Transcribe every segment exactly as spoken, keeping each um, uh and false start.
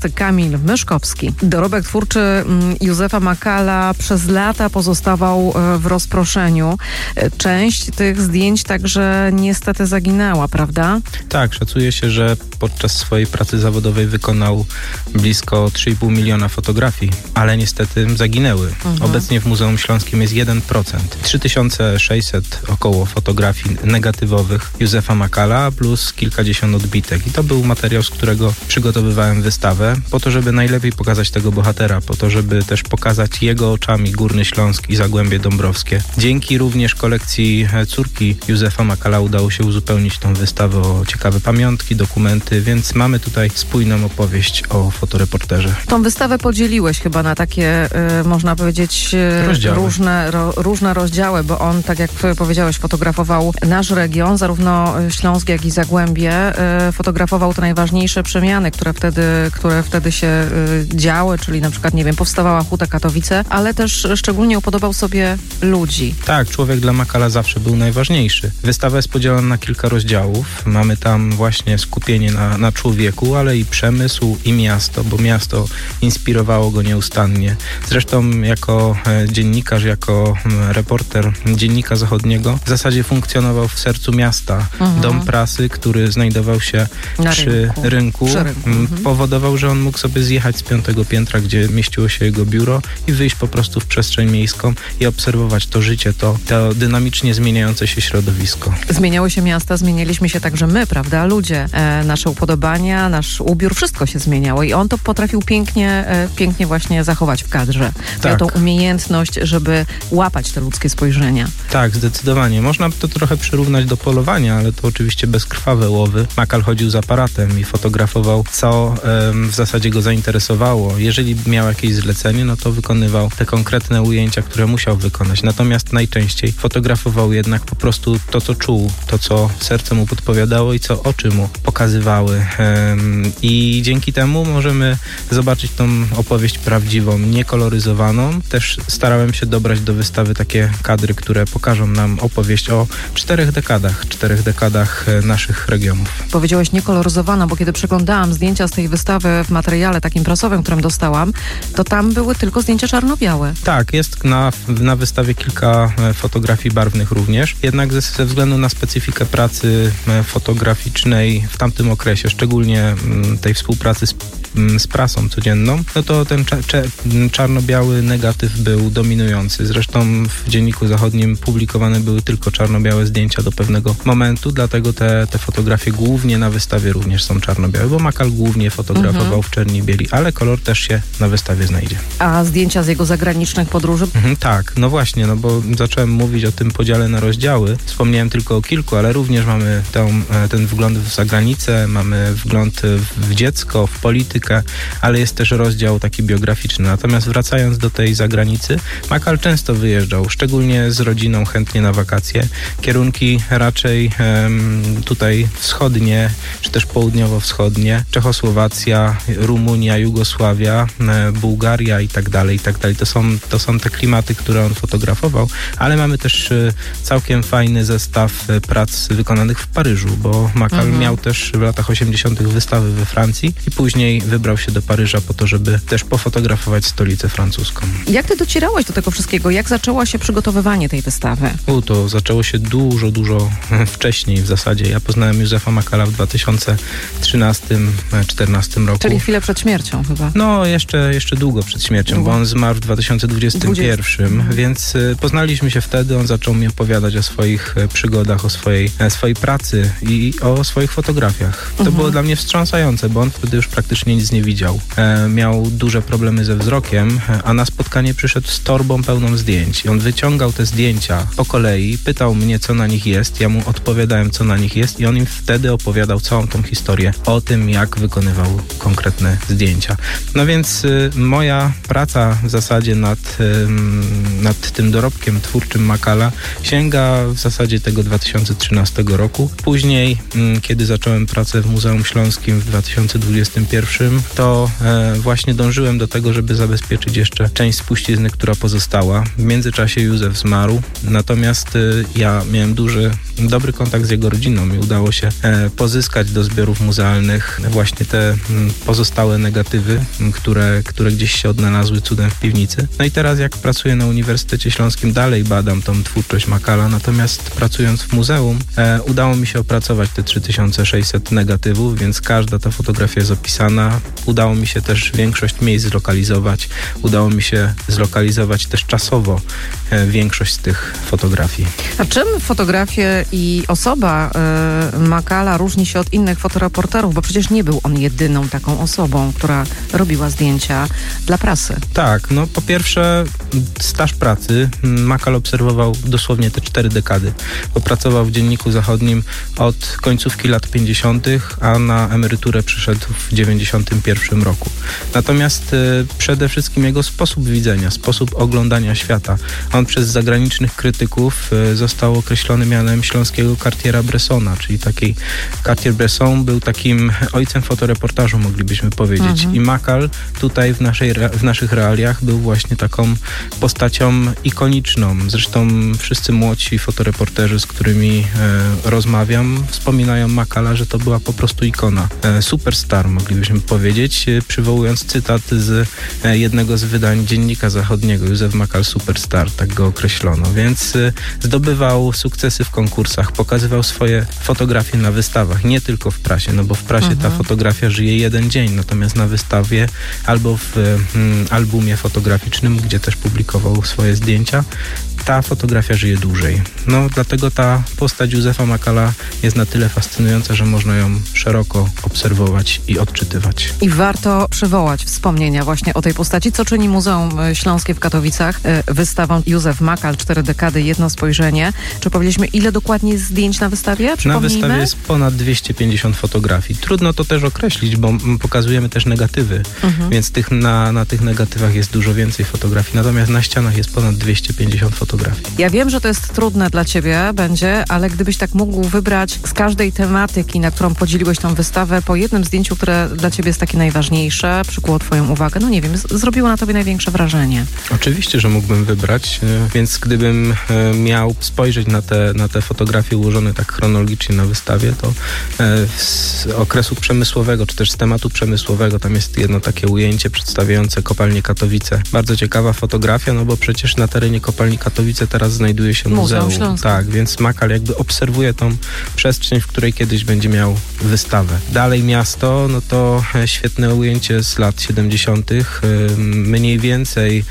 Kamil Myszkowski. Dorobek twórczy Józefa Makala przez lata pozostawał w rozproszeniu. Część tych zdjęć także niestety zaginęła, prawda? Tak, szacuje się, że podczas swojej pracy zawodowej wykonał blisko trzy i pół miliona fotografii, ale niestety zaginęły. Mhm. Obecnie w Muzeum Śląskim jest jeden procent. trzy tysiące sześćset około fotografii negatywowych Józefa Makala plus kilkadziesiąt odbitek. I to był materiał, z którego przygotowywałem wystawę, po to, żeby najlepiej pokazać tego bohatera, po to, żeby też pokazać jego oczami Górny Śląsk i Zagłębie Dąbrowskie. Dzięki również kolekcji córki Józefa Makala udało się uzupełnić tą wystawę o ciekawe pamiątki, dokumenty, więc mamy tutaj spójną opowieść o fotoreporterze. Tą wystawę podzieliłeś chyba na takie, y, można powiedzieć, y, różne, ro, różne rozdziały, bo on, tak jak powiedziałeś, fotografował nasz region, zarówno Śląsk, jak i Zagłębie. Y, fotografował te najważniejsze przemiany, które wtedy, które wtedy się y, działy, czyli na przykład, nie wiem, powstawała Huta Katowice, ale też szczególnie upodobał sobie ludzi. Tak, człowiek dla Makala zawsze był najważniejszy. Wystawa jest podzielona na kilka rozdziałów. Mamy tam właśnie skupienie na, na człowieku, ale i przemysł, i miasto, bo miasto inspirowało go nieustannie. Zresztą jako e, dziennikarz, jako e, reporter Dziennika Zachodniego w zasadzie funkcjonował w sercu miasta. Mhm. Dom prasy, który znajdował się na przy rynku, rynku, przy rynku. M, mhm. powodował, że on mógł sobie zjechać z piątego piętra, gdzie mieściło się jego biuro i wyjść po prostu w przestrzeń miejską i obserwować to życie, to, to dynamicznie zmieniające się środowisko. Zmieniały się miasta, zmienialiśmy się także my, prawda? Ludzie, e, nasze upodobania, nasz ubiór, wszystko się zmieniało i on to potrafił pięknie, e, pięknie właśnie zachować w kadrze. Tak. Miał tą umiejętność, żeby łapać te ludzkie spojrzenia. Tak, zdecydowanie. Można to trochę przyrównać do polowania, ale to oczywiście bezkrwawe łowy. Makal chodził z aparatem i fotografował, co e, w zasadzie go zainteresowało. Jeżeli miał jakieś zlecenie, no to wykonywał te konkretne ujęcia, które musiał wykonać. Natomiast najczęściej fotografował jednak po prostu to, co czuł, to, co serce mu podpowiadało i co oczy mu pokazywały. I dzięki temu możemy zobaczyć tą opowieść prawdziwą, niekoloryzowaną. Też starałem się dobrać do wystawy takie kadry, które pokażą nam opowieść o czterech dekadach, czterech dekadach naszych regionów. Powiedziałeś niekoloryzowana, bo kiedy przeglądałam zdjęcia z tej wystawy w materiale takim prasowym, którym dostałam, to tam były tylko zdjęcia czarno-białe. Tak, jest na, na wystawie kilka fotografii barwnych również, jednak ze, ze względu na specyfikę pracy fotograficznej w tamtym okresie, szczególnie tej współpracy z, z prasą codzienną, no to ten cza, cze, czarno-biały negatyw był dominujący. Zresztą w Dzienniku Zachodnim publikowane były tylko czarno-białe zdjęcia do pewnego momentu, dlatego te, te fotografie głównie na wystawie również są czarno-białe, bo Makal głównie fotografował mhm. w czerni i bieli, ale kolor też się na wystawie znajdzie. A zdjęcia z jego zagranicznych podróży? Mhm, tak, no właśnie, no bo zacząłem mówić o tym podziale na rozdziały. Wspomniałem tylko o kilku, ale również mamy tą, ten wgląd w zagranicę, mamy wgląd w dziecko, w politykę, ale jest też rozdział taki biograficzny. Natomiast wracając do tej zagranicy, Makal często wyjeżdżał, szczególnie z rodziną, chętnie na wakacje. Kierunki raczej um, tutaj wschodnie, czy też południowo-wschodnie, Czechosłowacja, Rumunia, Jugosławia, e, Bułgaria i tak dalej, i tak dalej. To są, to są te klimaty, które on fotografował, ale mamy też e, całkiem fajny zestaw e, prac wykonanych w Paryżu, bo Makal mhm. miał też w latach osiemdziesiątych wystawy we Francji i później wybrał się do Paryża po to, żeby też pofotografować stolicę francuską. Jak ty docierałeś do tego wszystkiego? Jak zaczęło się przygotowywanie tej wystawy? U, to zaczęło się dużo, dużo wcześniej w zasadzie. Ja poznałem Józefa Makala w dwa tysiące trzynastym czternastym roku. Czyli chwilę przed śmiercią chyba. No, jeszcze, jeszcze długo przed śmiercią, długo. Bo on zmarł w dwa tysiące dwudziestym pierwszym, dwudziestym więc y, poznaliśmy się wtedy. On zaczął mi opowiadać o swoich y, przygodach, o swojej, e, swojej pracy i o swoich fotografiach. To mhm. było dla mnie wstrząsające, bo on wtedy już praktycznie nic nie widział. E, miał duże problemy ze wzrokiem, a na spotkanie przyszedł z torbą pełną zdjęć. I on wyciągał te zdjęcia po kolei, pytał mnie, co na nich jest. Ja mu odpowiadałem, co na nich jest i on im wtedy opowiadał całą tą historię o tym, jak wykonywał konkretne zdjęcia. No więc y, moja praca w zasadzie nad, y, nad tym dorobkiem twórczym Makala sięga w zasadzie tego dwa tysiące trzynastego roku. Później, y, kiedy zacząłem pracę w Muzeum Śląskim w dwa tysiące dwudziestym pierwszym, to y, właśnie dążyłem do tego, żeby zabezpieczyć jeszcze część spuścizny, która pozostała. W międzyczasie Józef zmarł, natomiast y, ja miałem duży, dobry kontakt z jego rodziną i udało się y, pozyskać do zbiorów muzealnych właśnie te y, pozostałe negatywy, które, które gdzieś się odnalazły cudem w piwnicy. No i teraz jak pracuję na Uniwersytecie Śląskim, dalej badam tą twórczość Makala, natomiast pracując w muzeum e, udało mi się opracować te trzy tysiące sześćset negatywów, więc każda ta fotografia jest opisana. Udało mi się też większość miejsc zlokalizować. Udało mi się zlokalizować też czasowo e, większość z tych fotografii. A czym fotografie i osoba y, Makala różni się od innych fotoreporterów? Bo przecież nie był on jedyną taką osobą, która robiła zdjęcia dla prasy. Tak, no po pierwsze staż pracy. Makal obserwował dosłownie te cztery dekady. Popracował w Dzienniku Zachodnim od końcówki lat pięćdziesiątych, a na emeryturę przyszedł w dziewięćdziesiątym pierwszym roku. Natomiast y, przede wszystkim jego sposób widzenia, sposób oglądania świata. On przez zagranicznych krytyków y, został określony mianem śląskiego Cartiera-Bressona, czyli taki Cartier-Bresson był takim ojcem fotoreportażu, moglibyśmy powiedzieć. Mhm. I Makal tutaj w, naszej, w naszych realiach był właśnie taką postacią ikoniczną. Zresztą wszyscy młodsi fotoreporterzy, z którymi e, rozmawiam, wspominają Makala, że to była po prostu ikona. E, superstar, moglibyśmy powiedzieć, e, przywołując cytat z e, jednego z wydań Dziennika Zachodniego, Józef Makal Superstar, tak go określono. Więc e, zdobywał sukcesy w konkursach, pokazywał swoje fotografie na wystawach, nie tylko w prasie, no bo w prasie mhm. ta fotografia żyje jeden dzień, natomiast na wystawie albo w mm, albumie fotograficznym, gdzie też publikował swoje zdjęcia, ta fotografia żyje dłużej. No dlatego ta postać Józefa Makala jest na tyle fascynująca, że można ją szeroko obserwować i odczytywać. I warto przywołać wspomnienia właśnie o tej postaci, co czyni Muzeum Śląskie w Katowicach wystawą Józef Makal, cztery dekady, jedno spojrzenie. Czy powiedzieliśmy, ile dokładnie jest zdjęć na wystawie? Na wystawie jest ponad dwieście pięćdziesiąt fotografii. Trudno to też określić, bo pokazujemy też negatywy, mhm. więc tych na, na tych negatywach jest dużo więcej fotografii. Natomiast na ścianach jest ponad dwieście pięćdziesiąt fotografii. Ja wiem, że to jest trudne dla ciebie będzie, ale gdybyś tak mógł wybrać z każdej tematyki, na którą podzieliłeś tą wystawę, po jednym zdjęciu, które dla ciebie jest takie najważniejsze, przykuło twoją uwagę, no nie wiem, z- zrobiło na tobie największe wrażenie. Oczywiście, że mógłbym wybrać, więc gdybym miał spojrzeć na te, na te fotografie ułożone tak chronologicznie na wystawie, to z okresu przemysłowego, czy też z tematu przemysłowego, tam jest jedno takie ujęcie przedstawiające kopalnię Katowice. Bardzo ciekawa fotografia, no bo przecież na terenie kopalni Katowice teraz znajduje się muzeum. Muzeum Śląskie. Tak, więc Makal jakby obserwuje tą przestrzeń, w której kiedyś będzie miał wystawę. Dalej miasto, no to świetne ujęcie z lat siedemdziesiątych. Mniej więcej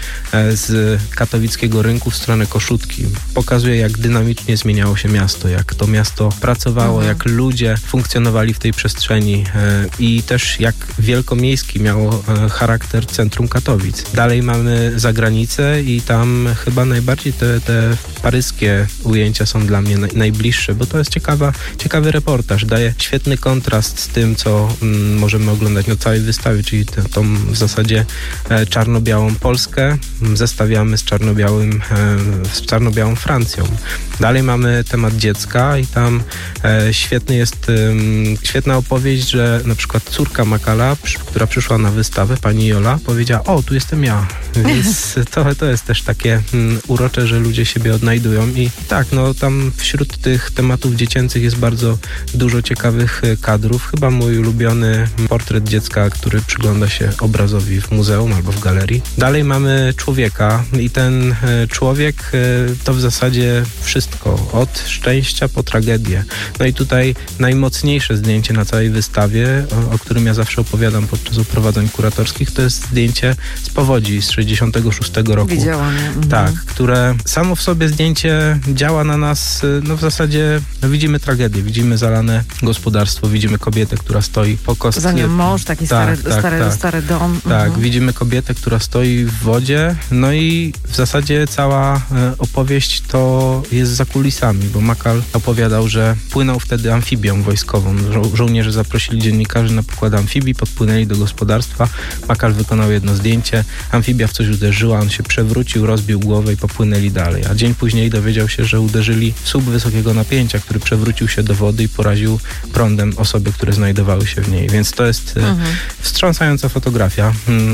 z katowickiego rynku w stronę Koszutki. Pokazuje, jak dynamicznie zmieniało się miasto, jak to miasto pracowało, mhm. jak ludzie funkcjonowali w tej przestrzeni i też jak wielkomiejski miało charakter centrum Katowic. Dalej mamy zagranicę i tam chyba najbardziej te, te paryskie ujęcia są dla mnie naj, najbliższe, bo to jest ciekawa, ciekawy reportaż. Daje świetny kontrast z tym, co mm, możemy oglądać na całej wystawie, czyli te, tą w zasadzie e, czarno-białą Polskę zestawiamy z czarno-białym, e, z czarno-białą Francją. Dalej mamy temat dziecka i tam e, świetny jest, e, świetna opowieść, że na przykład córka Makala, przy, która przyszła na wystawę, pani Jola, powiedziała: o, tu jestem ja. Więc to, to jest też takie mm, urocze, że ludzie siebie odnajdują i tak, no tam wśród tych tematów dziecięcych jest bardzo dużo ciekawych kadrów. Chyba mój ulubiony portret dziecka, który przygląda się obrazowi w muzeum albo w galerii. Dalej mamy człowieka i ten człowiek to w zasadzie wszystko, od szczęścia po tragedię. No i tutaj najmocniejsze zdjęcie na całej wystawie, o, o którym ja zawsze opowiadam podczas oprowadzań kuratorskich, to jest zdjęcie z powodzi z sześćdziesiątego szóstego roku. Widziałam. Mhm. Tak, które samo w sobie zdjęcie działa na nas, no w zasadzie no widzimy tragedię, widzimy zalane gospodarstwo, widzimy kobietę, która stoi po kostce. Za nią mąż, taki tak, stary, tak, stary, tak. stary dom. Tak, mhm. widzimy kobietę, która stoi w wodzie, no i w zasadzie cała e, opowieść to jest za kulisami, bo Makal opowiadał, że płynął wtedy amfibią wojskową. Żo- żołnierze zaprosili dziennikarzy na pokład amfibii, podpłynęli do gospodarstwa. Makal wykonał jedno zdjęcie, amfibia w coś uderzyła, on się przewrócił, rozbił głowę i popłynęli poszli dalej, a dzień później dowiedział się, że uderzyli w słup wysokiego napięcia, który przewrócił się do wody i poraził prądem osoby, które znajdowały się w niej. Więc to jest mhm. wstrząsająca fotografia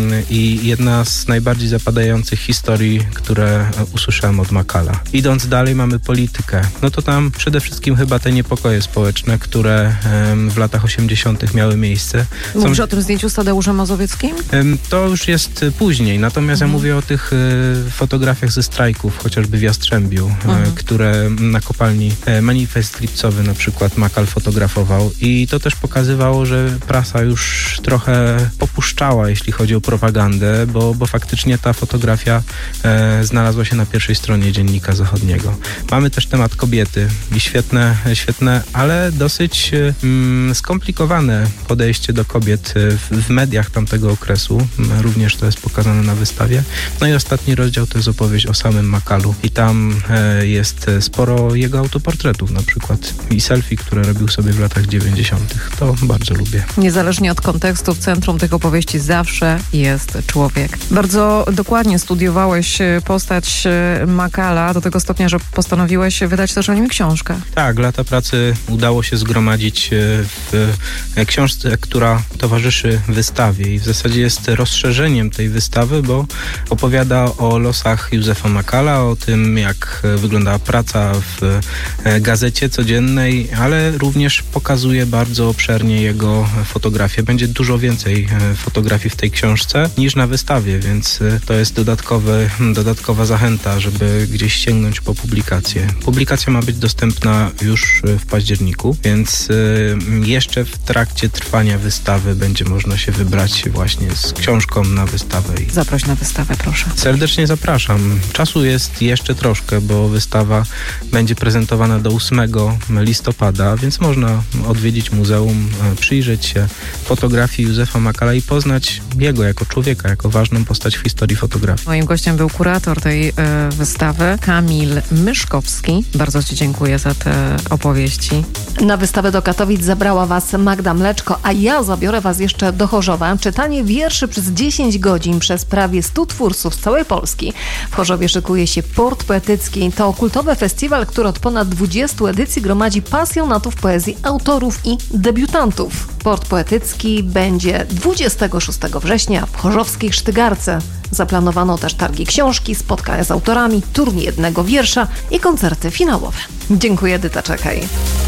i jedna z najbardziej zapadających historii, które usłyszałem od Makala. Idąc dalej, mamy politykę. No to tam przede wszystkim chyba te niepokoje społeczne, które w latach osiemdziesiątych miały miejsce. Mówisz Są... o tym zdjęciu z Tadeuszem Mazowieckim? To już jest później, natomiast mhm. ja mówię o tych fotografiach ze strajków, chociażby w Jastrzębiu, mhm. które na kopalni Manifest Lipcowy na przykład Makal fotografował i to też pokazywało, że prasa już trochę popuszczała, jeśli chodzi o propagandę, bo, bo faktycznie ta fotografia e, znalazła się na pierwszej stronie Dziennika Zachodniego. Mamy też temat kobiety i świetne, świetne ale dosyć mm, skomplikowane podejście do kobiet w, w mediach tamtego okresu. Również to jest pokazane na wystawie. No i ostatni rozdział to jest opowieść o samym Makalu i tam e, jest sporo jego autoportretów na przykład i selfie, które robił sobie w latach dziewięćdziesiątych. To bardzo lubię. Niezależnie od kontekstu, w centrum tych opowieści zawsze jest człowiek. Bardzo dokładnie studiowałeś postać Makala do tego stopnia, że postanowiłeś wydać też o nim książkę. Tak, lata pracy udało się zgromadzić w książce, która towarzyszy wystawie i w zasadzie jest rozszerzeniem tej wystawy, bo opowiada o losach Józefa Makala, o tym, jak wyglądała praca w gazecie codziennej, ale również pokazuje bardzo obszernie jego fotografię. Będzie dużo więcej fotografii w tej książce niż na wystawie, więc to jest dodatkowy, dodatkowa zachęta, żeby gdzieś sięgnąć po publikację. Publikacja ma być dostępna już w październiku, więc jeszcze w trakcie trwania wystawy będzie można się wybrać właśnie z książką na wystawę. Zaproś na wystawę, proszę. Serdecznie zapraszam. Czasu jest jeszcze troszkę, bo wystawa będzie prezentowana do ósmego listopada, więc można odwiedzić muzeum, przyjrzeć się fotografii Józefa Makala i poznać jego jako człowieka, jako ważną postać w historii fotografii. Moim gościem był kurator tej y, wystawy, Kamil Myszkowski. Bardzo Ci dziękuję za te opowieści. Na wystawę do Katowic zabrała Was Magda Mleczko, a ja zabiorę Was jeszcze do Chorzowa. Czytanie wierszy przez dziesięć godzin przez prawie stu twórców z całej Polski. W Chorzowie szykuje się Port Poetycki. To kultowy festiwal, który od ponad dwudziestu edycji gromadzi pasjonatów poezji, autorów i debiutantów. Port Poetycki będzie dwudziestego szóstego września w chorzowskiej Sztygarce. Zaplanowano też targi książki, spotkania z autorami, turniej jednego wiersza i koncerty finałowe. Dziękuję, Edyta Czekaj.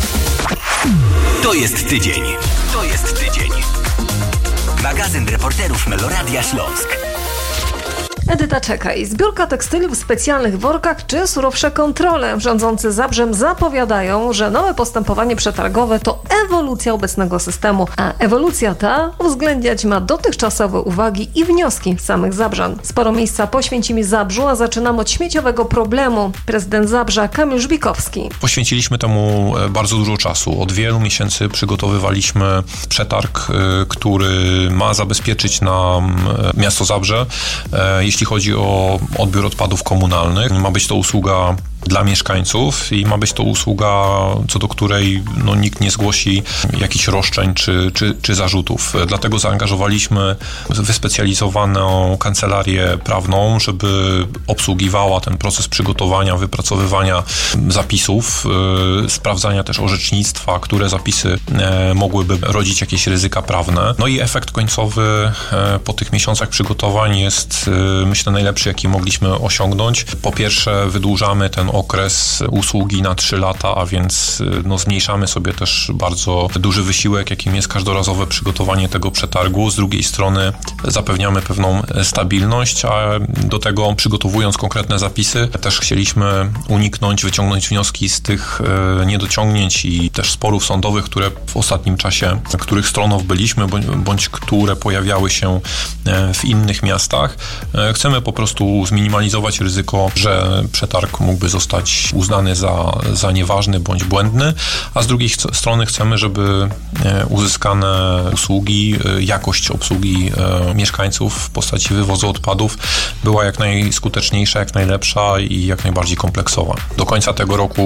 To jest tydzień. To jest tydzień. Magazyn reporterów Meloradia Śląsk. Edyta Czekaj. Zbiórka tekstyli w specjalnych workach czy surowsze kontrole. Rządzący Zabrzem zapowiadają, że nowe postępowanie przetargowe to ewolucja obecnego systemu, a ewolucja ta uwzględniać ma dotychczasowe uwagi i wnioski samych Zabrzan. Sporo miejsca poświęcimy Zabrzu, a zaczynam od śmieciowego problemu. Prezydent Zabrza Kamil Żbikowski. Poświęciliśmy temu bardzo dużo czasu. Od wielu miesięcy przygotowywaliśmy przetarg, który ma zabezpieczyć nam miasto Zabrze, jeśli chodzi o odbiór odpadów komunalnych. Ma być to usługa dla mieszkańców i ma być to usługa, co do której no, nikt nie zgłosi jakichś roszczeń czy, czy, czy zarzutów. Dlatego zaangażowaliśmy wyspecjalizowaną kancelarię prawną, żeby obsługiwała ten proces przygotowania, wypracowywania zapisów, yy, sprawdzania też orzecznictwa, które zapisy yy, mogłyby rodzić jakieś ryzyka prawne. No i efekt końcowy yy, po tych miesiącach przygotowań jest, yy, myślę, najlepszy, jaki mogliśmy osiągnąć. Po pierwsze, wydłużamy ten okres usługi na trzy lata, a więc no, zmniejszamy sobie też bardzo duży wysiłek, jakim jest każdorazowe przygotowanie tego przetargu. Z drugiej strony zapewniamy pewną stabilność, a do tego, przygotowując konkretne zapisy, też chcieliśmy uniknąć, wyciągnąć wnioski z tych niedociągnięć i też sporów sądowych, które w ostatnim czasie, których stroną byliśmy, bądź, bądź które pojawiały się w innych miastach. Chcemy po prostu zminimalizować ryzyko, że przetarg mógłby zostać uznany za, za nieważny bądź błędny, a z drugiej strony chcemy, żeby uzyskane usługi, jakość obsługi mieszkańców w postaci wywozu odpadów była jak najskuteczniejsza, jak najlepsza i jak najbardziej kompleksowa. Do końca tego roku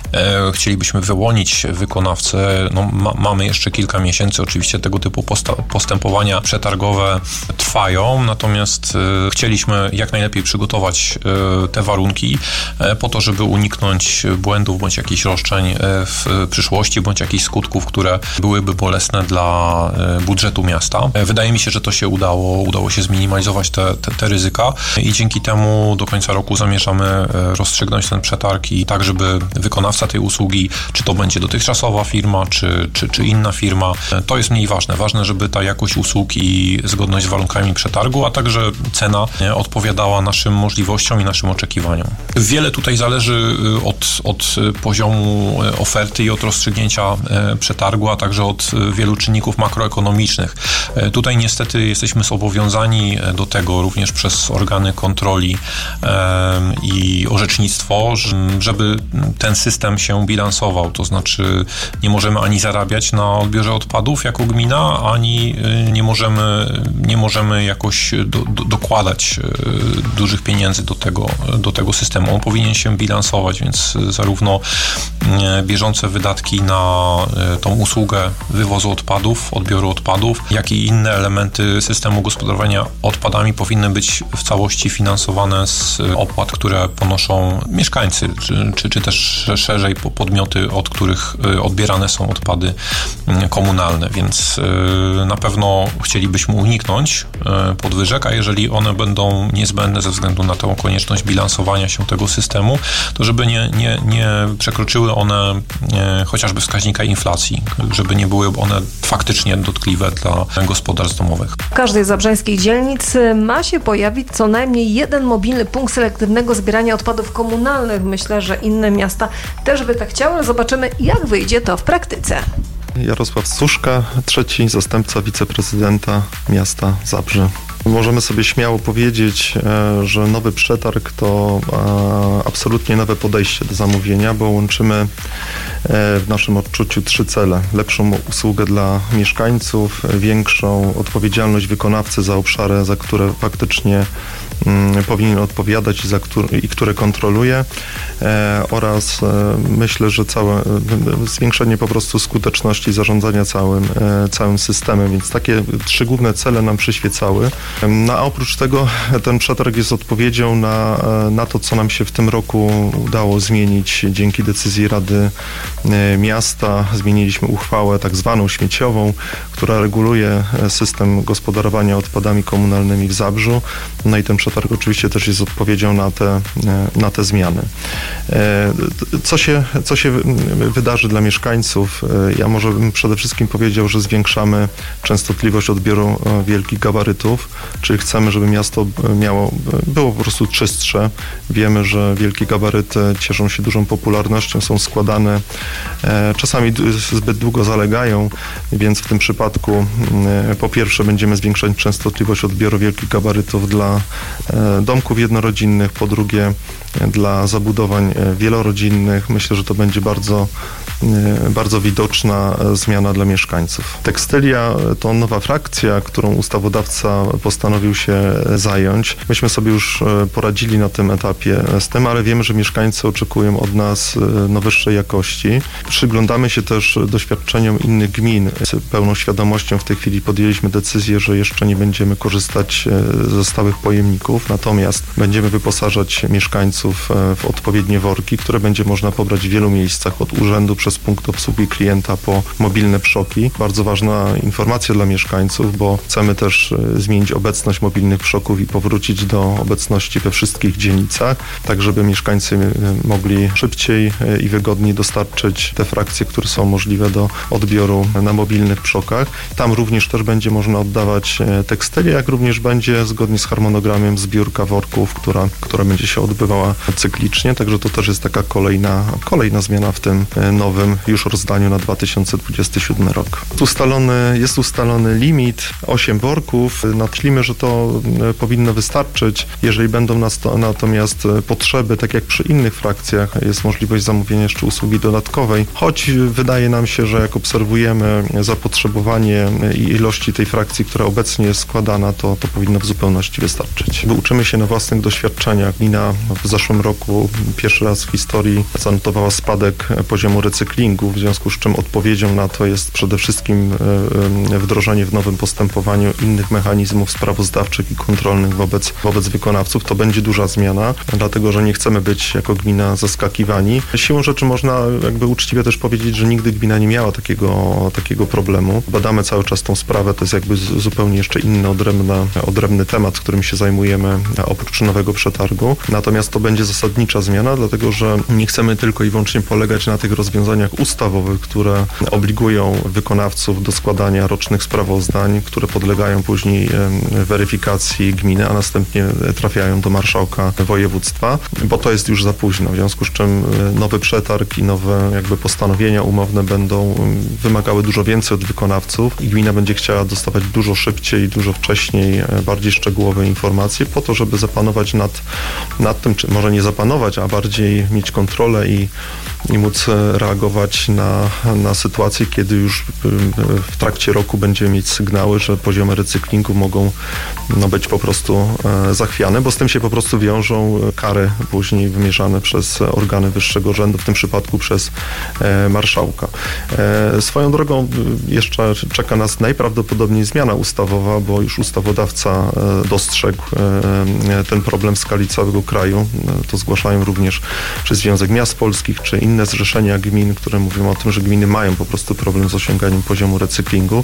chcielibyśmy wyłonić wykonawcę. No, ma, mamy jeszcze kilka miesięcy, oczywiście tego typu posta- postępowania przetargowe trwają, natomiast chcieliśmy jak najlepiej przygotować te warunki po to, żeby uniknąć błędów bądź jakichś roszczeń w przyszłości, bądź jakichś skutków, które byłyby bolesne dla budżetu miasta. Wydaje mi się, że to się udało, udało się zminimalizować te, te, te ryzyka i dzięki temu do końca roku zamierzamy rozstrzygnąć ten przetarg i tak, żeby wykonawca tej usługi, czy to będzie dotychczasowa firma, czy, czy, czy inna firma, to jest mniej ważne. Ważne, żeby ta jakość usług i zgodność z warunkami przetargu, a także cena odpowiadała naszym możliwościom i naszym oczekiwaniom. Wiele tutaj zależy od, od poziomu oferty i od rozstrzygnięcia przetargu, a także od wielu czynników makroekonomicznych. Tutaj niestety jesteśmy zobowiązani do tego również przez organy kontroli i orzecznictwo, żeby ten system się bilansował. To znaczy nie możemy ani zarabiać na odbiorze odpadów jako gmina, ani nie możemy, nie możemy jakoś do, do, dokładać dużych pieniędzy do tego, do tego systemu. On powinien się bilansować, więc zarówno bieżące wydatki na tą usługę wywozu odpadów, odbioru odpadów, jak i inne elementy systemu gospodarowania odpadami powinny być w całości finansowane z opłat, które ponoszą mieszkańcy, czy, czy, czy też szerzej podmioty, od których odbierane są odpady komunalne, więc na pewno chcielibyśmy uniknąć podwyżek, a jeżeli one będą niezbędne ze względu na tę konieczność bilansowania się tego systemu, to żeby nie, nie, nie przekroczyły one chociażby wskaźnika inflacji, żeby nie były one faktycznie dotkliwe dla gospodarstw domowych. W każdej z zabrzańskich dzielnic ma się pojawić co najmniej jeden mobilny punkt selektywnego zbierania odpadów komunalnych. Myślę, że inne miasta też by tak chciały, ale zobaczymy, jak wyjdzie to w praktyce. Jarosław Suszka, trzeci zastępca wiceprezydenta miasta Zabrze. Możemy sobie śmiało powiedzieć, że nowy przetarg to absolutnie nowe podejście do zamówienia, bo łączymy w naszym odczuciu trzy cele. Lepszą usługę dla mieszkańców, większą odpowiedzialność wykonawcy za obszary, za które faktycznie powinien odpowiadać i, za który, i które kontroluje e, oraz e, myślę, że całe e, zwiększenie po prostu skuteczności zarządzania całym, e, całym systemem, więc takie trzy główne cele nam przyświecały. No a oprócz tego ten przetarg jest odpowiedzią na, na to, co nam się w tym roku udało zmienić dzięki decyzji Rady Miasta. Zmieniliśmy uchwałę tak zwaną śmieciową, która reguluje system gospodarowania odpadami komunalnymi w Zabrzu. No i ten przetarg oczywiście też jest odpowiedzią na te, na te zmiany. Co się, co się wydarzy dla mieszkańców? Ja może bym przede wszystkim powiedział, że zwiększamy częstotliwość odbioru wielkich gabarytów, czyli chcemy, żeby miasto miało, było po prostu czystsze. Wiemy, że wielkie gabaryty cieszą się dużą popularnością, są składane, czasami zbyt długo zalegają, więc w tym przypadku po pierwsze będziemy zwiększać częstotliwość odbioru wielkich gabarytów dla domków jednorodzinnych, po drugie dla zabudowań wielorodzinnych. Myślę, że to będzie bardzo, bardzo widoczna zmiana dla mieszkańców. Tekstylia to nowa frakcja, którą ustawodawca postanowił się zająć. Myśmy sobie już poradzili na tym etapie z tym, ale wiemy, że mieszkańcy oczekują od nas no, wyższej jakości. Przyglądamy się też doświadczeniom innych gmin. Z pełną świadomością w tej chwili podjęliśmy decyzję, że jeszcze nie będziemy korzystać ze stałych pojemników, natomiast będziemy wyposażać mieszkańców w odpowiednie worki, które będzie można pobrać w wielu miejscach, od urzędu przez punkt obsługi klienta po mobilne przoki. Bardzo ważna informacja dla mieszkańców, bo chcemy też zmienić obecność mobilnych przoków i powrócić do obecności we wszystkich dzielnicach, tak żeby mieszkańcy mogli szybciej i wygodniej dostarczyć te frakcje, które są możliwe do odbioru na mobilnych przokach. Tam również też będzie można oddawać tekstylię, jak również będzie zgodnie z harmonogramem zbiórka worków, która, która będzie się odbywała cyklicznie, także to też jest taka kolejna, kolejna zmiana w tym nowym już rozdaniu na dwa tysiące dwudziesty siódmy rok. Ustalony, jest ustalony limit osiem worków. Na Myślimy, że to powinno wystarczyć. Jeżeli będą nas to, natomiast potrzeby, tak jak przy innych frakcjach, jest możliwość zamówienia jeszcze usługi dodatkowej, choć wydaje nam się, że jak obserwujemy zapotrzebowanie i ilości tej frakcji, która obecnie jest składana, to, to powinno w zupełności wystarczyć. Bo uczymy się na własnych doświadczeniach. Gmina w zeszłym roku pierwszy raz w historii zanotowała spadek poziomu recyklingu, w związku z czym odpowiedzią na to jest przede wszystkim wdrożenie w nowym postępowaniu innych mechanizmów sprawozdawczych i kontrolnych wobec, wobec wykonawców. To będzie duża zmiana, dlatego że nie chcemy być jako gmina zaskakiwani. Siłą rzeczy można jakby uczciwie też powiedzieć, że nigdy gmina nie miała takiego, takiego problemu. Badamy cały czas tą sprawę, to jest jakby zupełnie jeszcze inny, odrębny, odrębny temat, którym się zajmujemy oprócz nowego przetargu. Natomiast to będzie zasadnicza zmiana, dlatego że nie chcemy tylko i wyłącznie polegać na tych rozwiązaniach ustawowych, które obligują wykonawców do składania rocznych sprawozdań, które podlegają później weryfikacji gminy, a następnie trafiają do marszałka województwa, bo to jest już za późno, w związku z czym nowy przetarg i nowe jakby postanowienia umowne będą wymagały dużo więcej od wykonawców i gmina będzie chciała dostawać dużo szybciej, dużo wcześniej bardziej szczegółowe informacje po to, żeby zapanować nad, nad tym, czy może nie zapanować, a bardziej mieć kontrolę i, i móc reagować na, na sytuację, kiedy już w trakcie roku będziemy mieć sygnały, że poziomy recyklingu mogą no, być po prostu zachwiane, bo z tym się po prostu wiążą kary później wymierzane przez organy wyższego rzędu, w tym przypadku przez marszałka. Swoją drogą jeszcze czeka nas najprawdopodobniej zmiana ustawowa, bo już ustawodawca dostrzegł ten problem w skali całego kraju. To zgłaszają również czy Związek Miast Polskich, czy inne zrzeszenia gmin, które mówią o tym, że gminy mają po prostu problem z osiąganiem poziomu recyklingu.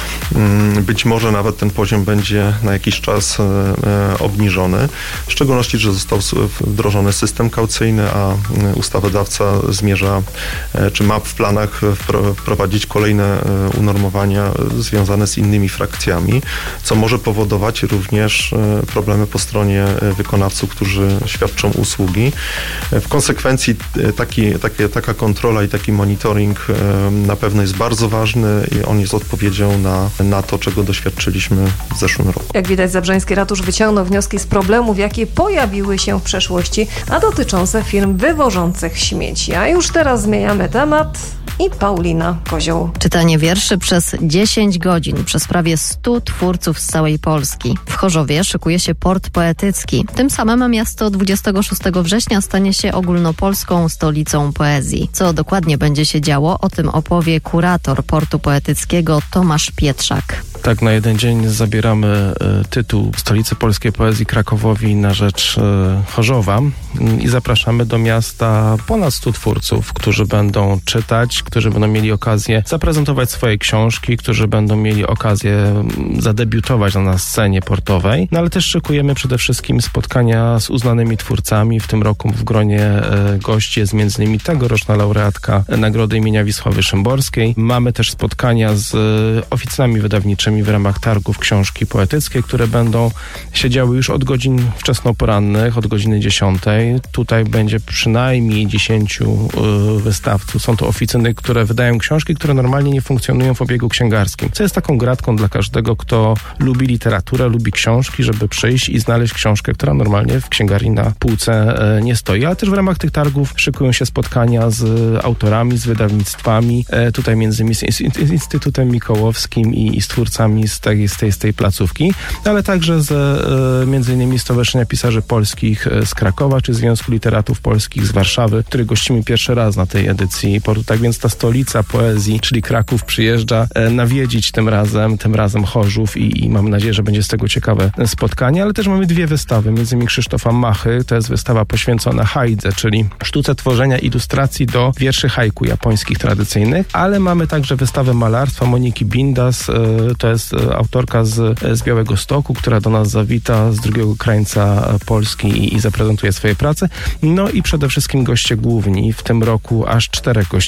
Być może nawet ten poziom będzie na jakiś czas obniżony, w szczególności, że został wdrożony system kaucyjny, a ustawodawca zmierza, czy ma w planach wprowadzić kolejne unormowania związane z innymi frakcjami, co może powodować również problemy po stronie wykonawców, którzy świadczą usługi. W konsekwencji taki, takie, taka kontrola i taki monitoring na pewno jest bardzo ważny i on jest odpowiedzią na, na to, czego doświadczyliśmy w zeszłym roku. Jak widać, Zabrzeński Ratusz wyciągnął wnioski z problemów, jakie pojawiły się w przeszłości, a dotyczące firm wywożących śmieci. A już teraz zmieniamy temat i Paulina Kozioł. Czytanie wierszy przez dziesięć godzin przez prawie stu twórców z całej Polski. W Chorzowie szykuje się port poetycki. Tym samym miasto dwudziestego szóstego września stanie się ogólnopolską stolicą poezji. Co dokładnie będzie się działo, o tym opowie kurator portu poetyckiego Tomasz Pietrzak. Tak, na jeden dzień zabieramy y, tytuł Stolicy Polskiej Poezji Krakowowi na rzecz y, Chorzowa y, i zapraszamy do miasta ponad stu twórców, którzy będą czytać, którzy będą mieli okazję zaprezentować swoje książki, którzy będą mieli okazję y, zadebiutować na scenie portowej, no ale też szykujemy przede wszystkim spotkania z uznanymi twórcami. W tym roku w gronie y, gości jest między innymi tegoroczna laureatka Nagrody imienia Wisławy Szymborskiej. Mamy też spotkania z y, oficynami wydawniczymi w ramach targów książki poetyckiej, które będą się działy już od godzin wczesnoporannych, od godziny dziesiątej. Tutaj będzie przynajmniej dziesięciu y, wystawców. Są to oficyny, które wydają książki, które normalnie nie funkcjonują w obiegu księgarskim. Co jest taką gratką dla każdego, kto lubi literaturę, lubi książki, żeby przyjść i znaleźć książkę, która normalnie w księgarni na półce y, nie stoi. Ale też w ramach tych targów szykują się spotkania z autorami, z wydawnictwami. Y, tutaj między innymi z Instytutem Mikołowskim i, i z twórcami z tej, z tej, z tej placówki, ale także z e, między innymi Stowarzyszenia Pisarzy Polskich z Krakowa, czy Związku Literatów Polskich z Warszawy, który gościmy pierwszy raz na tej edycji portu. Tak więc ta stolica poezji, czyli Kraków, przyjeżdża e, nawiedzić tym razem, tym razem Chorzów i, i mam nadzieję, że będzie z tego ciekawe spotkanie, ale też mamy dwie wystawy, między innymi Krzysztofa Machy, to jest wystawa poświęcona hajdze, czyli sztuce tworzenia ilustracji do wierszy haiku japońskich tradycyjnych, ale mamy także wystawę malarstwa Moniki Bindas, e, to jest autorka z, z Białegostoku, która do nas zawita z drugiego krańca Polski i, i zaprezentuje swoje prace. No i przede wszystkim goście główni. W tym roku aż czterech gości głównych.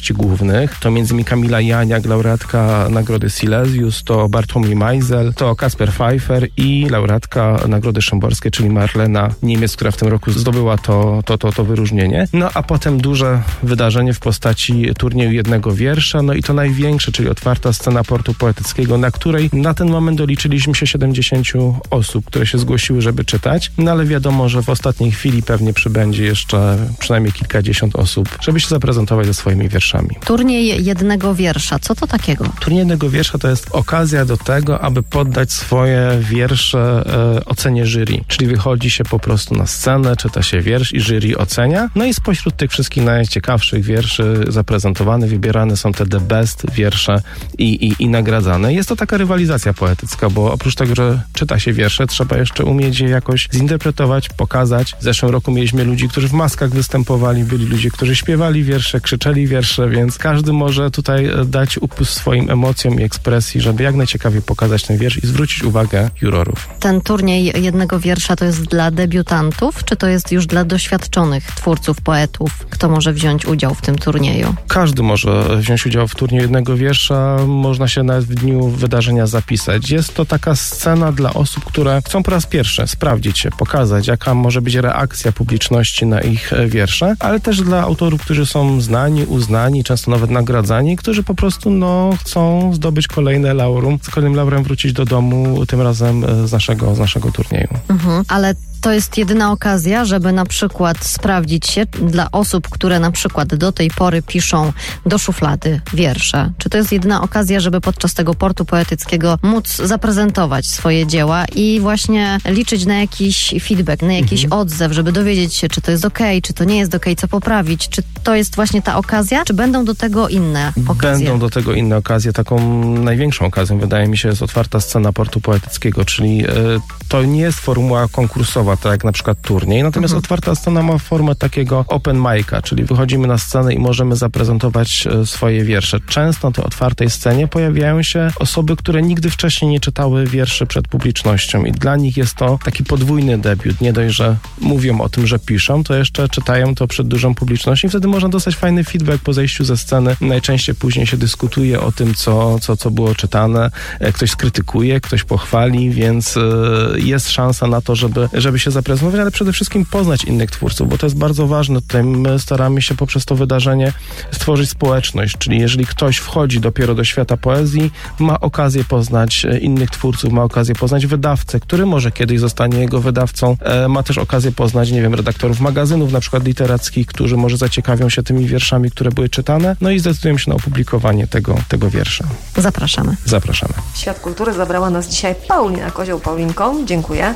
wybitnych. To między innymi Kamila Janiak, laureatka Nagrody Silesius, to Bartłomiej Majzel, to Kasper Pfeiffer i laureatka Nagrody Szymborskiej, czyli Marlena Niemiec, która w tym roku zdobyła to, to, to, to wyróżnienie. No a potem duże wydarzenie w postaci turnieju jednego wiersza, no i to największe, czyli otwarta scena Portu Poetyckiego, na której na ten moment doliczyliśmy się siedemdziesiąt osób, które się zgłosiły, żeby czytać, no ale wiadomo, że w ostatniej chwili pewnie przybędzie jeszcze przynajmniej kilkadziesiąt osób, żeby się zaprezentować ze swoimi wierszami. Turniej jednego wiersza, co to takiego? Turniej jednego wiersza to jest okazja do tego, aby poddać swoje wiersze e, ocenie jury, czyli wychodzi się po prostu na scenę, czyta się wiersz i jury ocenia, no i spośród tych wszystkich najciekawszych wierszy zaprezentowanych, wybierane są te the best wiersze i, i, i nagradzane. Jest to taka rywalizacja poetycka, bo oprócz tego, że czyta się wiersze, trzeba jeszcze umieć je jakoś zinterpretować, pokazać. W zeszłym roku mieliśmy ludzi, którzy w maskach występowali, byli ludzie, którzy śpiewali wiersze, krzyczeli wiersze, więc każdy może tutaj dać upust swoim emocjom i ekspresji, żeby jak najciekawiej pokazać ten wiersz i zwrócić uwagę jurorów. Ten turniej jednego wiersza to jest dla debiutantów, czy to jest już dla doświadczonych twórców, poetów? Kto może wziąć udział w tym turnieju? Każdy może wziąć udział w turnieju jednego wiersza, można się nawet w dniu wydarzenia zapisać. Jest to taka scena dla osób, które chcą po raz pierwszy sprawdzić się, pokazać, jaka może być reakcja publiczności na ich wiersze, ale też dla autorów, którzy są znani, uznani, często nawet nagradzani, którzy po prostu no, chcą zdobyć kolejne laurum, z kolejnym laurem wrócić do domu, tym razem z naszego, z naszego turnieju. Mhm, ale to jest jedyna okazja, żeby na przykład sprawdzić się dla osób, które na przykład do tej pory piszą do szuflady wiersze. Czy to jest jedyna okazja, żeby podczas tego portu poetyckiego móc zaprezentować swoje dzieła i właśnie liczyć na jakiś feedback, na jakiś mhm. odzew, żeby dowiedzieć się, czy to jest okej, czy to nie jest okej, co poprawić, czy to jest właśnie ta okazja, czy będą do tego inne okazje? Będą do tego inne okazje. Taką największą okazją, wydaje mi się, jest otwarta scena portu poetyckiego, czyli y, to nie jest formuła konkursowa, tak jak na przykład turniej, natomiast mhm. otwarta scena ma formę takiego open mic'a, czyli wychodzimy na scenę i możemy zaprezentować e, swoje wiersze. Często na tej otwartej scenie pojawiają się osoby, które nigdy wcześniej nie czytały wierszy przed publicznością i dla nich jest to taki podwójny debiut. Nie dość, że mówią o tym, że piszą, to jeszcze czytają to przed dużą publicznością i wtedy można dostać fajny feedback po zejściu ze sceny. Najczęściej później się dyskutuje o tym, co, co, co było czytane. Ktoś skrytykuje, ktoś pochwali, więc e, jest szansa na to, żeby, żeby się zaprezentować, ale przede wszystkim poznać innych twórców, bo to jest bardzo ważne. Tutaj my staramy się poprzez to wydarzenie stworzyć społeczność, czyli jeżeli ktoś wchodzi dopiero do świata poezji, ma okazję poznać innych twórców, ma okazję poznać wydawcę, który może kiedyś zostanie jego wydawcą, e, ma też okazję poznać, nie wiem, redaktorów magazynów, na przykład literackich, którzy może zaciekawią się tymi wierszami, które były czytane, no i zdecydują się na opublikowanie tego, tego wiersza. Zapraszamy. Zapraszamy. W Świat Kultury zabrała nas dzisiaj Paulina Kozioł. Paulinko, dziękuję.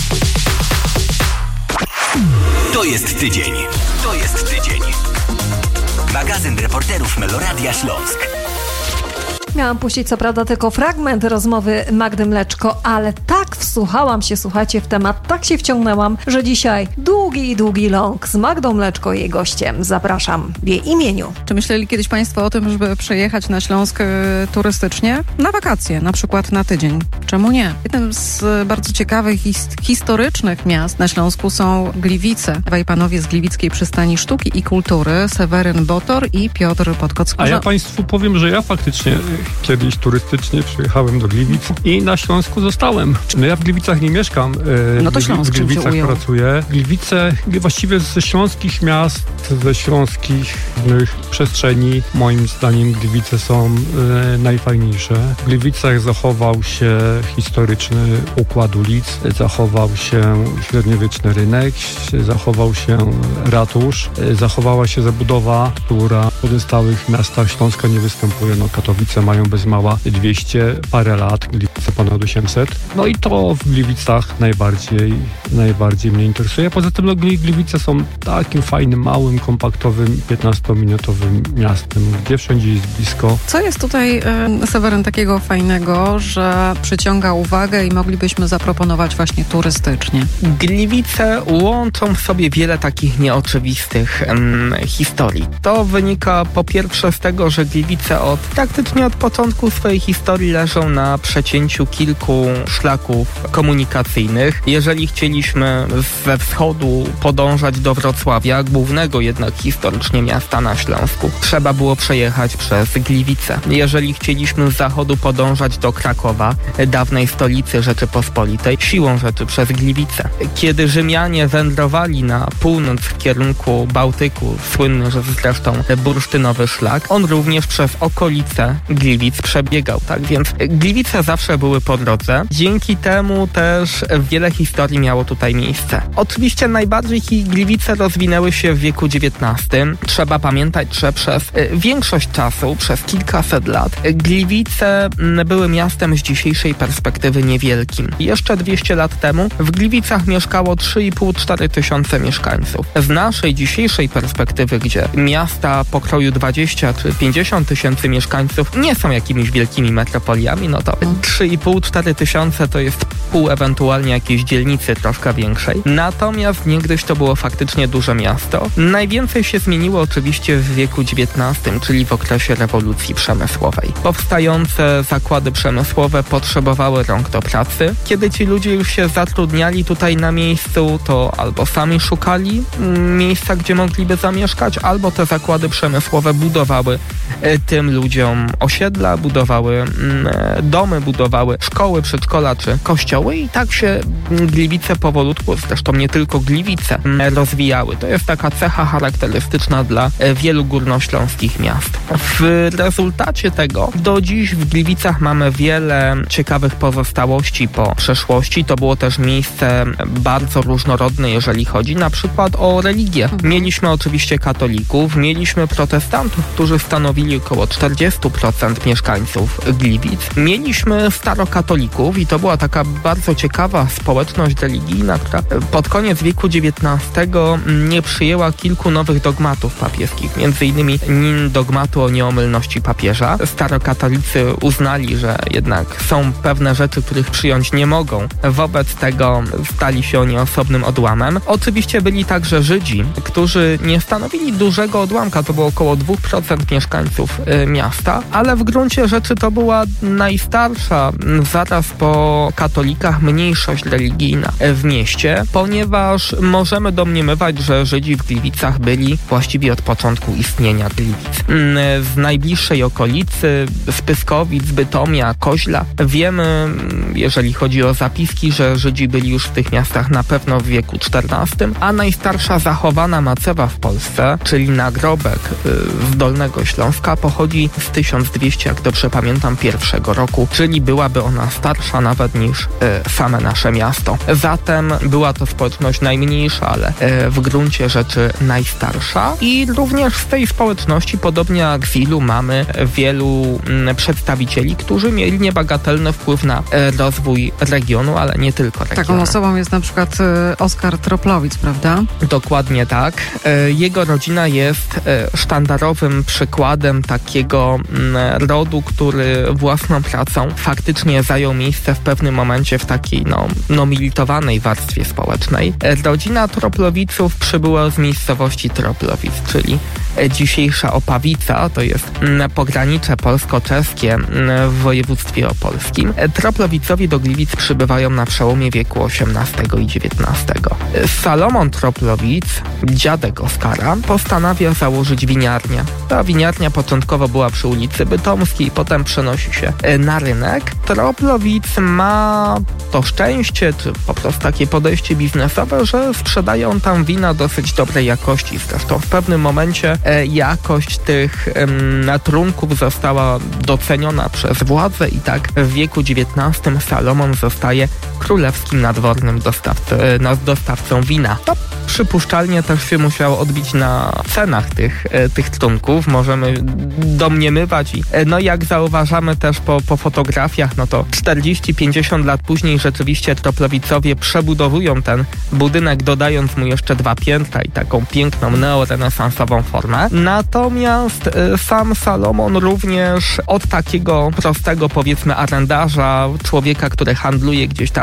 To jest tydzień. To jest tydzień. Magazyn reporterów Meloradia Śląsk. Miałam puścić co prawda tylko fragment rozmowy Magdy Mleczko, ale tak wsłuchałam się, słuchajcie, w temat, tak się wciągnęłam, że dzisiaj długi, długi long z Magdą Mleczko i jej gościem. Zapraszam w jej imieniu. Czy myśleli kiedyś Państwo o tym, żeby przejechać na Śląsk y, turystycznie? Na wakacje, na przykład na tydzień. Czemu nie? Jednym z y, bardzo ciekawych i historycznych miast na Śląsku są Gliwice. Dwaj panowie z Gliwickiej Przystani Sztuki i Kultury, Seweryn Botor i Piotr Podkocki. A ja Państwu powiem, że ja faktycznie kiedyś turystycznie przyjechałem do Gliwic i na Śląsku zostałem. No ja w Gliwicach nie mieszkam. No to Śląsk w Gliwicach pracuję. Gliwice właściwie ze śląskich miast, ze śląskich przestrzeni, moim zdaniem Gliwice są e, najfajniejsze. W Gliwicach zachował się historyczny układ ulic, zachował się średniowieczny rynek, zachował się ratusz, zachowała się zabudowa, która w pozostałych miastach Śląska nie występuje. No Katowice mają bez mała dwieście parę lat, Gliwice ponad osiemset. No i to w Gliwicach najbardziej, najbardziej mnie interesuje. Poza tym no, Gliwice są takim fajnym, małym, kompaktowym, piętnastominutowym miastem, gdzie wszędzie jest blisko. Co jest tutaj, y, Seweryn, takiego fajnego, że przyciąga uwagę i moglibyśmy zaproponować właśnie turystycznie? Gliwice łączą w sobie wiele takich nieoczywistych um, historii. To wynika po pierwsze z tego, że Gliwice od praktycznie od początku swojej historii leżą na przecięciu kilku szlaków komunikacyjnych. Jeżeli chcieliśmy ze wschodu podążać do Wrocławia, głównego jednak historycznie miasta na Śląsku, trzeba było przejechać przez Gliwice. Jeżeli chcieliśmy z zachodu podążać do Krakowa, dawnej stolicy Rzeczypospolitej, siłą rzeczy przez Gliwice. Kiedy Rzymianie wędrowali na północ w kierunku Bałtyku, słynny zresztą bursztynowy szlak, on również przez okolice Gliwic przebiegał, tak więc Gliwice zawsze były po drodze. Dzięki temu też wiele historii miało tutaj miejsce. Oczywiście najbardziej Gliwice rozwinęły się w wieku dziewiętnastym. Trzeba pamiętać, że przez większość czasu, przez kilkaset lat, Gliwice były miastem z dzisiejszej perspektywy niewielkim. Jeszcze dwieście lat temu w Gliwicach mieszkało trzy i pół do czterech tysiące mieszkańców. Z naszej dzisiejszej perspektywy, gdzie miasta pokroju dwadzieścia czy pięćdziesiąt tysięcy mieszkańców nie są jakimiś wielkimi metropoliami, no to trzy i pół do czterech tysiące to jest pół ewentualnie jakiejś dzielnicy troszkę większej. Natomiast niegdyś to było faktycznie duże miasto. Najwięcej się zmieniło oczywiście w wieku dziewiętnastym, czyli w okresie rewolucji przemysłowej. Powstające zakłady przemysłowe potrzebowały rąk do pracy. Kiedy ci ludzie już się zatrudniali tutaj na miejscu, to albo sami szukali miejsca, gdzie mogliby zamieszkać, albo te zakłady przemysłowe budowały tym ludziom osiedla, budowały domy, budowały szkoły, przedszkola czy kościoły i tak się Gliwice powolutku, zresztą nie tylko Gliwice, rozwijały. To jest taka cecha charakterystyczna dla wielu górnośląskich miast. W rezultacie tego do dziś w Gliwicach mamy wiele ciekawych pozostałości po przeszłości. To było też miejsce bardzo różnorodne, jeżeli chodzi na przykład o religię. Mieliśmy oczywiście katolików, mieliśmy protestantów, którzy stanowili około czterdzieści procent mieszkańców Gliwic. Mieliśmy starokatolików i to była taka bardzo ciekawa społeczność religijna, która pod koniec wieku dziewiętnastego nie przyjęła kilku nowych dogmatów papieskich, między innymi dogmatu o nieomylności papieża. Starokatolicy uznali, że jednak są pewne rzeczy, których przyjąć nie mogą. Wobec tego stali się oni osobnym odłamem. Oczywiście byli także Żydzi, którzy nie stanowili dużego odłamka, to było około dwa procent mieszkańców y, miasta, ale w gruncie rzeczy to była najstarsza zaraz po katolikach mniejszość religijna w mieście, ponieważ możemy domniemywać, że Żydzi w Gliwicach byli właściwie od początku istnienia Gliwic. Z najbliższej okolicy, z Pyskowic, Bytomia, Koźla, wiemy, jeżeli chodzi o zapiski, że Żydzi byli już w tych miastach na pewno w wieku czternastym, a najstarsza zachowana macewa w Polsce, czyli nagrobek z Dolnego Śląska, pochodzi z tysiąc dwieście, jak dobrze pamiętam, pierwszego roku, czyli byłaby ona starsza nawet niż same nasze miasto. Zatem była to społeczność najmniejsza, ale w gruncie rzeczy najstarsza i również z tej społeczności, podobnie jak w Ilu, mamy wielu przedstawicieli, którzy mieli niebagatelny wpływ na rozwój regionu, ale nie tylko regionu. Taką osobą jest na przykład Oskar Troplowicz, prawda? Dokładnie tak. Jego rodzina jest sztandarowym przykładem takiego rodu, który własną pracą faktycznie zajął miejsce w pewnym momencie w takiej no, no militowanej warstwie społecznej. Rodzina Troplowiców przybyła z miejscowości Troplowic, czyli dzisiejsza Opawica, to jest pogranicze polsko-czeskie w województwie opolskim. Troplowicowi do Gliwic przybywają na przełomie wieku osiemnastego i dziewiętnastego. Salomon Troplowic, dziadek Oskara, postanawia założyć winiarnię. Ta winiarnia początkowo była przy ulicy Bytomskiej, potem przenosi się na rynek. Troplowic ma to szczęście, czy po prostu takie podejście biznesowe, że sprzedają tam wina dosyć dobrej jakości. Zresztą w pewnym momencie e, jakość tych e, trunków została doceniona przez władze i tak w wieku dziewiętnastym Salomon zostaje królewskim nadwornym dostawcą, e, dostawcą wina. To przypuszczalnie też się musiało odbić na cenach tych, e, tych trunków. Możemy domniemywać i e, no jak zauważamy też po, po fotografiach, no to czterdzieści pięćdziesiąt lat później rzeczywiście Troplowicowie przebudowują ten budynek, dodając mu jeszcze dwa piętra i taką piękną neorenesansową formę. Natomiast y, sam Salomon również od takiego prostego, powiedzmy, arendarza, człowieka, który handluje gdzieś tam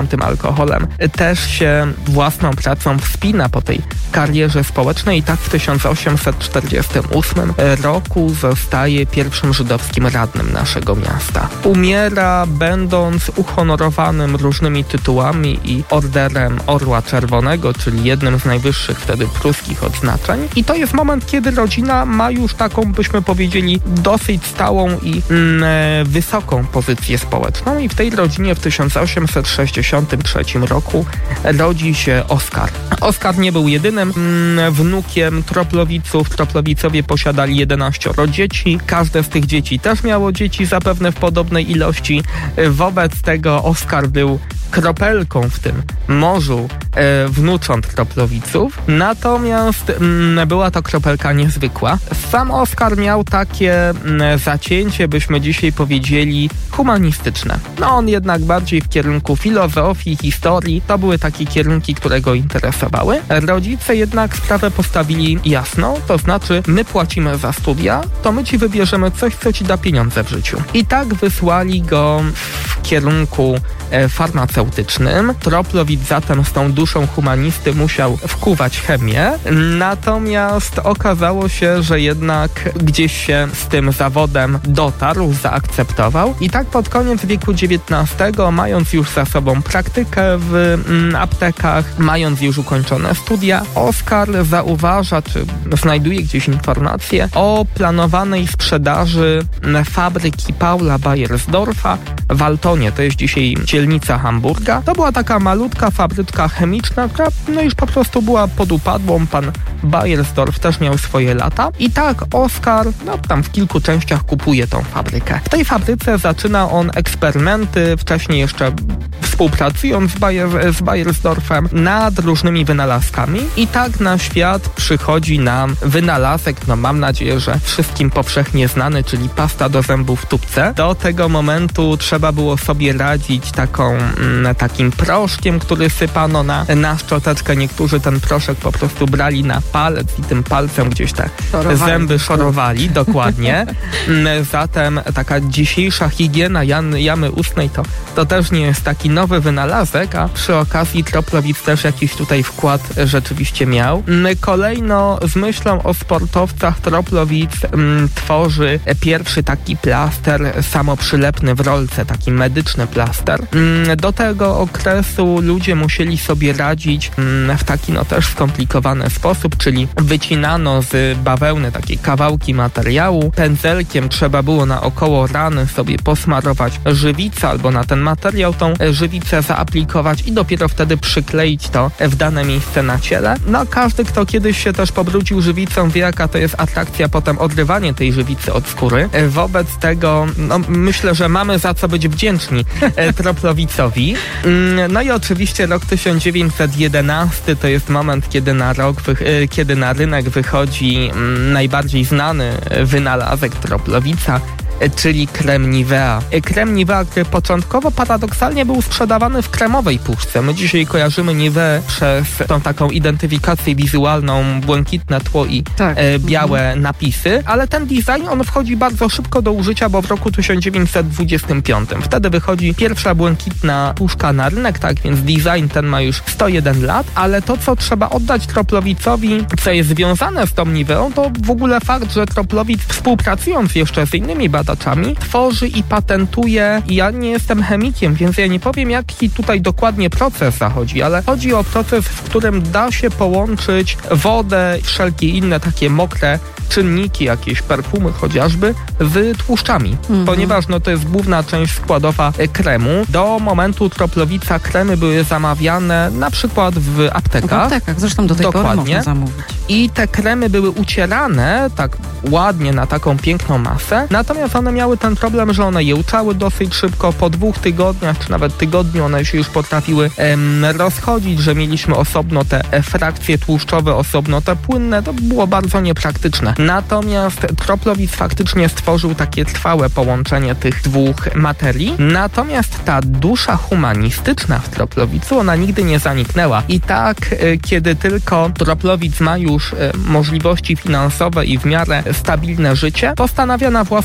tym alkoholem, też się własną pracą wspina po tej karierze społecznej i tak w tysiąc osiemset czterdziestym ósmym roku zostaje pierwszym żydowskim radnym naszego miasta. Umiera będąc uhonorowanym różnymi tytułami i orderem Orła Czerwonego, czyli jednym z najwyższych wtedy pruskich odznaczeń. I to jest moment, kiedy rodzina ma już taką, byśmy powiedzieli, dosyć stałą i mm, wysoką pozycję społeczną i w tej rodzinie w tysiąc osiemset sześćdziesiątym trzecim roku rodzi się Oskar. Oskar nie był jedynym mm, wnukiem Troplowiców. Troplowicowie posiadali jedenaścioro dzieci. Każde z tych dzieci też miało dzieci zapewne w podobnej ilości. Wobec tego Oskar był kropelką w tym morzu e, wnucząt Troplowiców, natomiast m, była to kropelka niezwykła. Sam Oskar miał takie m, zacięcie, byśmy dzisiaj powiedzieli, humanistyczne. No on jednak bardziej w kierunku filozofii, historii, to były takie kierunki, które go interesowały. Rodzice jednak sprawę postawili jasno, to znaczy my płacimy za studia, to my ci wybierzemy coś, co ci da pieniądze w życiu. I tak wysłali go w kierunku e, farmaceutycznym. Troplowicz zatem z tą duszą humanisty musiał wkuwać chemię, natomiast okazało się, że jednak gdzieś się z tym zawodem dotarł, zaakceptował i tak pod koniec wieku dziewiętnastego, mając już za sobą praktykę w mm, aptekach, mając już ukończone studia, Oskar zauważa, czy znajduje gdzieś informacje o planowanej sprzedaży fabryki Paula Beiersdorfa w Altonie, to jest dzisiaj dzielnica Hamburga. To była taka malutka fabryczka chemiczna, która no już po prostu była podupadłą. Pan Beiersdorf też miał swoje lata i tak Oskar no tam w kilku częściach kupuje tą fabrykę. W tej fabryce zaczyna on eksperymenty, wcześniej jeszcze współpracując z, Bayer, z Beiersdorfem nad różnymi wynalazkami i tak na świat przychodzi nam wynalazek, no mam nadzieję, że wszystkim powszechnie znany, czyli pasta do zębów w tubce. Do tego momentu trzeba było sobie radzić taką, m, takim proszkiem, który sypano na, na szczoteczkę. Niektórzy ten proszek po prostu brali na palec i tym palcem gdzieś te szorowali. zęby szorowali, dokładnie. Zatem taka dzisiejsza higiena jamy, jamy ustnej to, to też nie jest taki nowy wynalazek, a przy okazji Troplowicz też jakiś tutaj wkład rzeczywiście miał. Kolejno z myślą o sportowcach Troplowicz m, tworzy pierwszy taki plaster samoprzylepny w rolce, taki medyczny plaster. M, do tego okresu ludzie musieli sobie radzić m, w taki no też skomplikowany sposób, czyli wycinano z bawełny takie kawałki materiału, pędzelkiem trzeba było naokoło rany sobie posmarować żywicę albo na ten materiał tą żywicę zaaplikować i dopiero wtedy przykleić to w dane miejsce na ciele. No każdy, kto kiedyś się też pobrudził żywicą, wie jaka to jest atrakcja potem odrywanie tej żywicy od skóry. Wobec tego no, myślę, że mamy za co być wdzięczni Troplowicowi. No i oczywiście rok tysiąc dziewięćset jedenasty to jest moment, kiedy na, rok wy- kiedy na rynek wychodzi najbardziej znany wynalazek Troplowica, czyli krem Nivea. Krem Nivea, który początkowo paradoksalnie był sprzedawany w kremowej puszce. My dzisiaj kojarzymy Niveę przez tą taką identyfikację wizualną, błękitne tło i tak. e, białe mhm. napisy, ale ten design, on wchodzi bardzo szybko do użycia, bo w roku tysiąc dziewięćset dwudziestym piątym. Wtedy wychodzi pierwsza błękitna puszka na rynek, tak więc design ten ma już sto jeden lat, ale to, co trzeba oddać Troplowicowi, co jest związane z tą Niveą, to w ogóle fakt, że Troplowicz, współpracując jeszcze z innymi badaczami, tworzy i patentuje. Ja nie jestem chemikiem, więc ja nie powiem, jaki tutaj dokładnie proces zachodzi, ale chodzi o proces, w którym da się połączyć wodę i wszelkie inne takie mokre czynniki, jakieś perfumy chociażby, z tłuszczami, mm-hmm. ponieważ no, to jest główna część składowa kremu. Do momentu Troplowica kremy były zamawiane na przykład w aptekach. W aptekach, zresztą do tej Dokładnie. pory można zamówić. I te kremy były ucierane tak ładnie na taką piękną masę, natomiast one miały ten problem, że one jełczały dosyć szybko, po dwóch tygodniach, czy nawet tygodniu one się już potrafiły em, rozchodzić, że mieliśmy osobno te frakcje tłuszczowe, osobno te płynne, to było bardzo niepraktyczne. Natomiast Troplowicz faktycznie stworzył takie trwałe połączenie tych dwóch materii, natomiast ta dusza humanistyczna w Troplowicu, ona nigdy nie zaniknęła. I tak, kiedy tylko Troplowicz ma już możliwości finansowe i w miarę stabilne życie, postanawia na własną rękę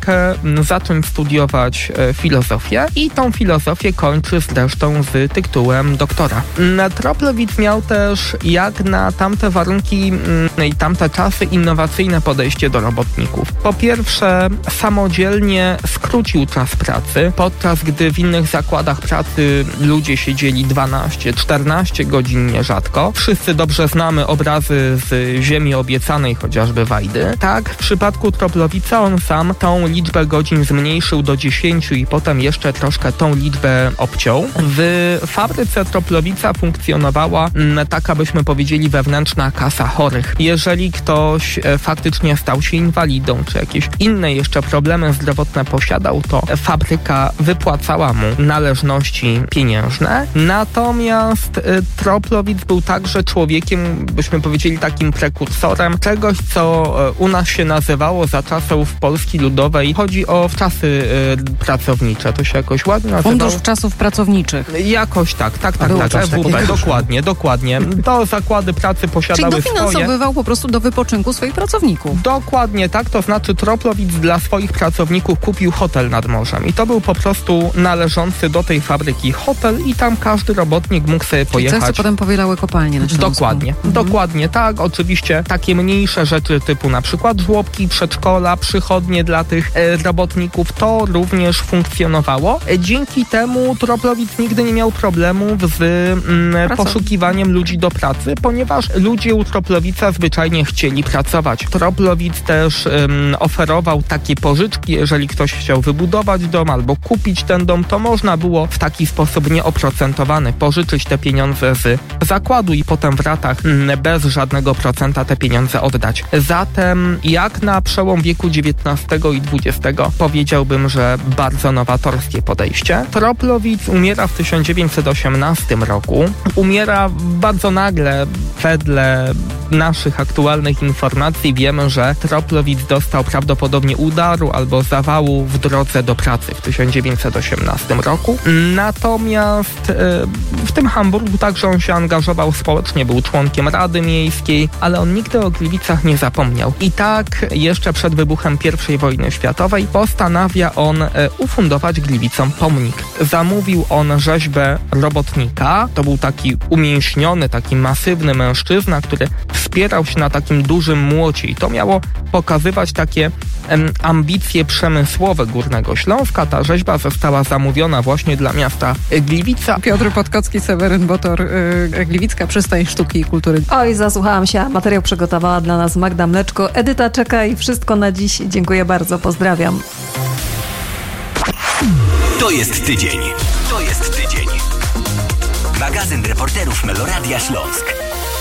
rękę zacząć studiować filozofię i tą filozofię kończy zresztą z tytułem doktora. Troplowicz miał też, jak na tamte warunki i tamte czasy, innowacyjne podejście do robotników. Po pierwsze, samodzielnie skrócił czas pracy, podczas gdy w innych zakładach pracy ludzie siedzieli dwanaście czternaście godzin nierzadko. Wszyscy dobrze znamy obrazy z Ziemi Obiecanej, chociażby Wajdy. Tak, w przypadku Troplowica on sam tą liczbę godzin zmniejszył do dziesięciu i potem jeszcze troszkę tą liczbę obciął. W fabryce Troplowica funkcjonowała taka, byśmy powiedzieli, wewnętrzna kasa chorych. Jeżeli ktoś faktycznie stał się inwalidą, czy jakieś inne jeszcze problemy zdrowotne posiadał, to fabryka wypłacała mu należności pieniężne. Natomiast Troplowicz był także człowiekiem, byśmy powiedzieli, takim prekursorem czegoś, co u nas się nazywało za czasów Polski Ludowej. Chodzi o czasy y, pracownicze. To się jakoś ładnie nazywało. Fundusz Czasów Pracowniczych. Jakoś tak, tak, tak, tak. tak F W P, dokładnie, dokładnie. To zakłady pracy posiadały Czyli dofinansowywał swoje... po prostu do wypoczynku swoich pracowników. Dokładnie tak, to znaczy Troplowicz dla swoich pracowników kupił hotel nad morzem i to był po prostu należący do tej fabryki hotel i tam każdy robotnik mógł sobie Czyli pojechać. Czyli potem powielały kopalnie na Śląsku. Dokładnie, mhm. dokładnie tak. Oczywiście takie mniejsze rzeczy typu na przykład żłobki, przedszkola, przychodnie dla tych e, robotników, to również funkcjonowało. E, dzięki temu Troplowicz nigdy nie miał problemów z mm, poszukiwaniem ludzi do pracy, ponieważ ludzie u Troplowica zwyczajnie chcieli pracować. Troplowicz też um, oferował takie pożyczki, jeżeli ktoś chciał wybudować dom albo kupić ten dom, to można było w taki sposób nieoprocentowany pożyczyć te pieniądze z zakładu i potem w ratach mm, bez żadnego procenta te pieniądze oddać. Zatem jak na przełom wieku dziewiętnastego i dwudziestego powiedziałbym, że bardzo nowatorskie podejście. Troplowicz umiera w tysiąc dziewięćset osiemnastym roku. Umiera bardzo nagle. Wedle naszych aktualnych informacji wiemy, że Troplowicz dostał prawdopodobnie udaru albo zawału w drodze do pracy w tysiąc dziewięćset osiemnastym roku. Natomiast e, w tym Hamburgu także on się angażował społecznie, był członkiem Rady Miejskiej, ale on nigdy o Gliwicach nie zapomniał. I tak jeszcze przed wybuchem pierwszej wojny światowej postanawia on e, ufundować Gliwicom pomnik. Zamówił on rzeźbę robotnika. To był taki umięśniony, taki masywny mężczyzna, który wspierał się na takim dużym młocie i to miało pokazywać takie em, ambicje przemysłowe Górnego Śląska. Ta rzeźba została zamówiona właśnie dla miasta Gliwica. Piotr Podkocki, Seweryn Botor, yy, Gliwicka Przystań Sztuki i Kultury. Oj, zasłuchałam się, materiał przygotowała dla nas Magda Mleczko. Edyta czeka i wszystko na dziś. Dziękuję bardzo, pozdrawiam. To jest tydzień. To jest tydzień. Magazyn reporterów Meloradia Śląsk.